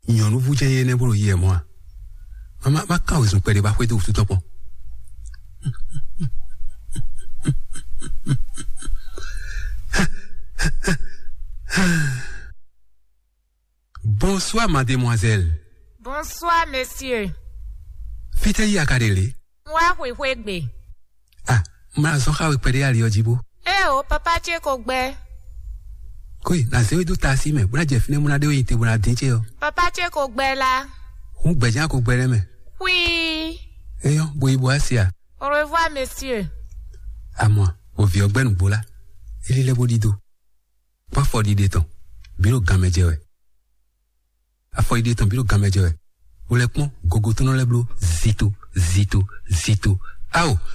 Nyon vous j'ai ne bro hier moi. Maman ma ka ils ont perdre ba fouet tout temps. Bonsoir mademoiselle. Bonsoir monsieur. Fite yi akadele. Wa hwehwegbe. Ah, ma so ka we pede ali ojibo. O papa che ko gbe. Koi, na se we do tasi me, buna je fine muna de we te buna dinche yo. Papa che ko gbe la. Hu gbe jan ko gbe me. Oui. Eyo, bo ibo asia. Au revoir monsieur. À moi, au vieux ben bola. Il est beau dido. Pas fort d'idée ton. Biro gamejewe. A fort d'idée ton biro gamejewe. Ou le pont, gogo tono le blo, zito. Ao.